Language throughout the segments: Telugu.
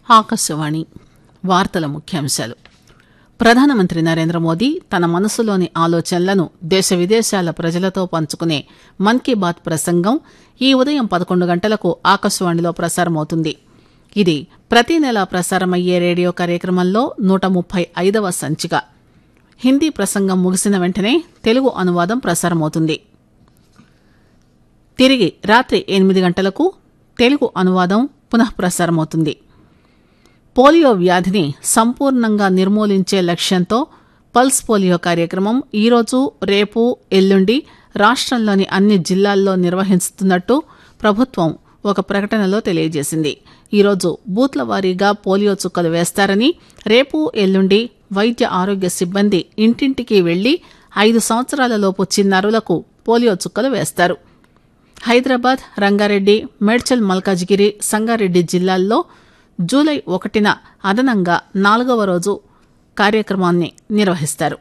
ఆకాశవాణి వార్తల ముఖ్యాంశాలు. ప్రధానమంత్రి నరేంద్ర మోదీ తన మనసులోని ఆలోచనలను దేశ విదేశాల ప్రజలతో పంచుకునే మన్ కీ బాత్ ప్రసంగం ఈ ఉదయం 11 గంటలకు ఆకాశవాణిలో ప్రసారమవుతుంది. ఇది ప్రతి నెల ప్రసారమయ్యే రేడియో కార్యక్రమంలో 135వ సంచిక. హిందీ ప్రసంగం ముగిసిన వెంటనే తెలుగు అనువాదం ప్రసారమవుతుంది. తిరిగి రాత్రి 8 గంటలకు తెలుగు అనువాదం పునః ప్రసారమవుతుంది. పోలియో వ్యాధిని సంపూర్ణంగా నిర్మూలించే లక్ష్యంతో పల్స్ పోలియో కార్యక్రమం ఈరోజు, రేపు, ఎల్లుండి రాష్ట్రంలోని అన్ని జిల్లాల్లో నిర్వహిస్తున్నట్టు ప్రభుత్వం ఒక ప్రకటనలో తెలియజేసింది. ఈరోజు బూత్ల వారీగా పోలియో చుక్కలు వేస్తారని, రేపు, ఎల్లుండి వైద్య ఆరోగ్య సిబ్బంది ఇంటింటికి వెళ్లి 5 సంవత్సరాలలోపు చిన్నారులకు పోలియో చుక్కలు వేస్తారు. హైదరాబాద్, రంగారెడ్డి, మేడ్చల్ మల్కాజిగిరి, సంగారెడ్డి జిల్లాల్లో జూలై 1న అదనంగా 4వ రోజు కార్యక్రమాన్ని నిర్వహిస్తారు.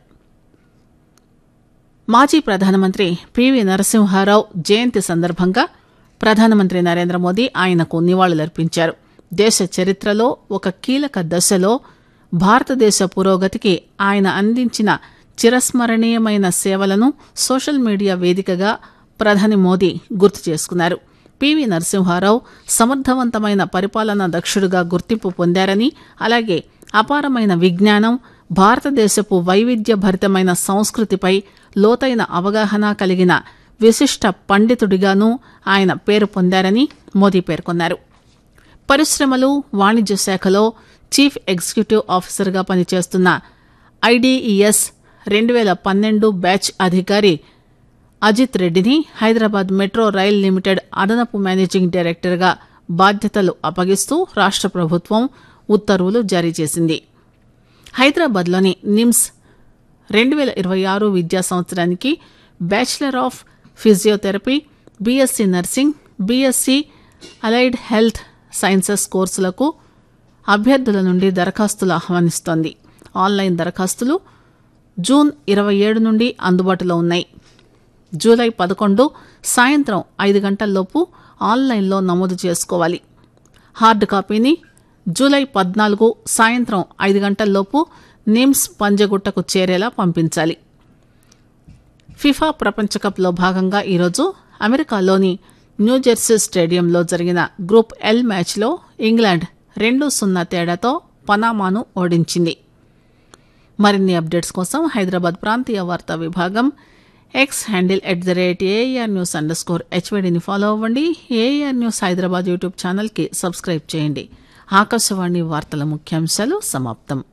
మాజీ ప్రధానమంత్రి పివి నరసింహారావు జయంతి సందర్భంగా ప్రధానమంత్రి నరేంద్ర మోదీ ఆయనకు నివాళులర్పించారు. దేశ చరిత్రలో ఒక కీలక దశలో భారతదేశ పురోగతికి ఆయన అందించిన చిరస్మరణీయమైన సేవలను సోషల్ మీడియా వేదికగా ప్రధాని మోదీ గుర్తు చేసుకున్నారు. పివి నరసింహారావు సమర్థవంతమైన పరిపాలనా దక్షుడుగా గుర్తింపు పొందారని, అలాగే అపారమైన విజ్ఞానం, భారతదేశపు వైవిధ్యభరితమైన సంస్కృతిపై లోతైన అవగాహన కలిగిన విశిష్ట పండితుడిగానూ ఆయన పేరు పొందారని మోదీ పేర్కొన్నారు. పరిశ్రమలు, వాణిజ్య శాఖలో చీఫ్ ఎగ్జిక్యూటివ్ ఆఫీసర్గా పనిచేస్తున్న ఐడీఈఎస్ 2012 బ్యాచ్ అధికారి అజిత్ రెడ్డిని హైదరాబాద్ మెట్రో రైల్ లిమిటెడ్ అదనపు మేనేజింగ్ డైరెక్టర్గా బాధ్యతలు అప్పగిస్తూ రాష్ట్ర ప్రభుత్వం ఉత్తర్వులు జారీ చేసింది. హైదరాబాద్లోని నిమ్స్ 2026 విద్యా సంవత్సరానికి bachelor of physiotherapy, BSc nursing, BSc allied health sciences కోర్సులకు అభ్యర్థుల నుండి దరఖాస్తులు ఆహ్వానిస్తోంది. ఆన్లైన్ దరఖాస్తులు జూన్ 27 నుండి అందుబాటులో ఉన్నాయి. జూలై 11 సాయంత్రం 5 గంటల్లోపు ఆన్లైన్లో నమోదు చేసుకోవాలి. హార్డ్ కాపీని జూలై 14 సాయంత్రం 5 గంటల్లోపు నిమ్స్ పంజగుట్టకు చేరేలా పంపించాలి. ఫిఫా ప్రపంచకప్లో భాగంగా ఈరోజు అమెరికాలోని న్యూజెర్సీ స్టేడియంలో జరిగిన గ్రూప్ ఎల్ మ్యాచ్లో ఇంగ్లాండ్ 2-0 తేడాతో పనామాను ఓడించింది. మరిన్ని అప్డేట్స్ కోసం హైదరాబాద్ ప్రాంతీయ వార్తా విభాగం ఎక్స్ హ్యాండిల్ @ARNews_HVDని ఫాలో అవ్వండి. AR న్యూస్ హైదరాబాద్ యూట్యూబ్ ఛానల్కి సబ్స్క్రైబ్ చేయండి. ఆకాశవాణి వార్తల ముఖ్యాంశాలు సమాప్తం.